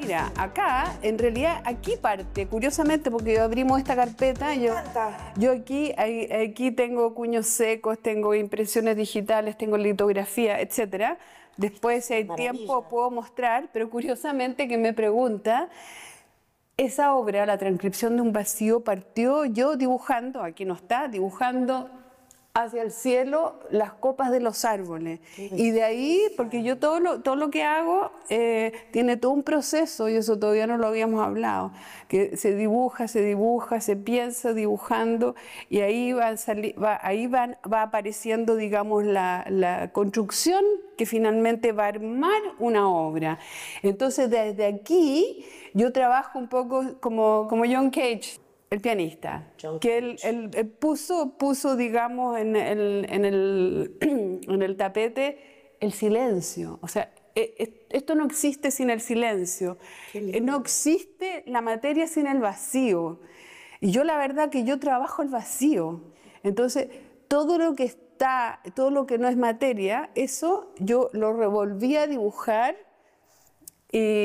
Mira, acá, en realidad, aquí parte, curiosamente, porque abrimos esta carpeta, yo aquí tengo cuños secos, tengo impresiones digitales, tengo litografía, etcétera. Después, si hay tiempo, puedo mostrar, pero curiosamente que me pregunta, esa obra, La transcripción de un vacío, partió yo dibujando, aquí no está, dibujando hacia el cielo las copas de los árboles. Y de ahí, porque yo todo lo que hago tiene todo un proceso, y eso todavía no lo habíamos hablado, que se dibuja, se piensa dibujando, y ahí va apareciendo, digamos, la construcción que finalmente va a armar una obra. Entonces, desde aquí, yo trabajo un poco como John Cage, el pianista, que él puso, digamos, en el tapete el silencio. O sea, esto no existe sin el silencio. No existe la materia sin el vacío. Y yo la verdad que yo trabajo el vacío. Entonces, todo lo que está, todo lo que no es materia, eso yo lo revolví a dibujar y